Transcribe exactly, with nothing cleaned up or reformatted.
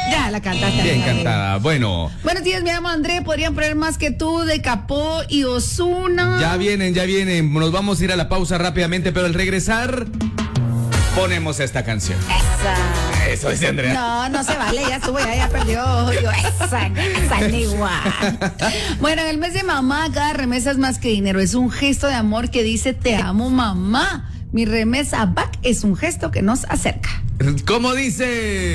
Ya la cantaste. Bien cantada. Bueno. Buenos días, me llamo André. Podrían poner Más que Tú de Capó y Ozuna. Ya vienen, ya vienen. Nos vamos a ir a la pausa rápidamente, pero al regresar ponemos esta canción. Esa. Eso dice Andrea. No, no se vale, ya estuvo, ya, ya perdió. Yo, esa, esa ni igual. Bueno, en el mes de mamá, cada remesa es más que dinero. Es un gesto de amor que dice te amo, mamá. Mi remesa back es un gesto que nos acerca. ¿Cómo dice?